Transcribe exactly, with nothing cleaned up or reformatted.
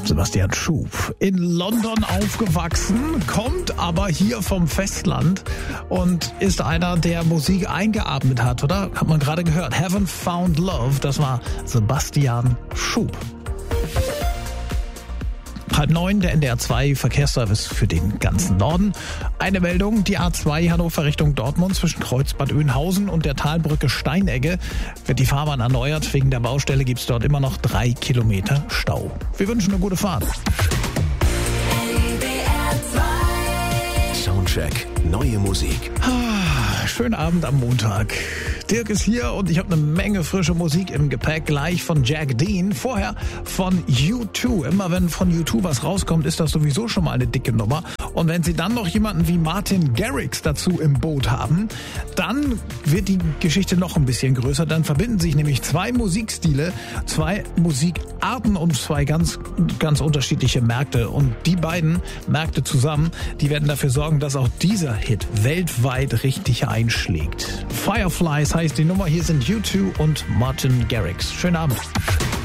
Sebastian Schub. In London aufgewachsen, kommt aber hier vom Festland und ist einer, der Musik eingeatmet hat, oder? Hat man gerade gehört. Haven't Found Love, das war Sebastian Schub. Halb neun, der N D R zwei Verkehrsservice für den ganzen Norden. Eine Meldung, die A zwei Hannover Richtung Dortmund zwischen Kreuzbad Oeynhausen und der Talbrücke Steinegge wird die Fahrbahn erneuert. Wegen der Baustelle gibt es dort immer noch drei Kilometer Stau. Wir wünschen eine gute Fahrt. Soundcheck, neue Musik. Ah, schönen Abend am Montag. Dirk ist hier und ich habe eine Menge frische Musik im Gepäck. Gleich von Jack Dean, vorher von U zwei. Immer wenn von U zwei was rauskommt, ist das sowieso schon mal eine dicke Nummer. Und wenn Sie dann noch jemanden wie Martin Garrix dazu im Boot haben, dann wird die Geschichte noch ein bisschen größer. Dann verbinden sich nämlich zwei Musikstile, zwei Musikarten und zwei ganz, ganz unterschiedliche Märkte. Und die beiden Märkte zusammen, die werden dafür sorgen, dass auch dieser Hit weltweit richtig einschlägt. Fireflies heißt die Nummer. Hier sind U zwei und Martin Garrix. Schönen Abend.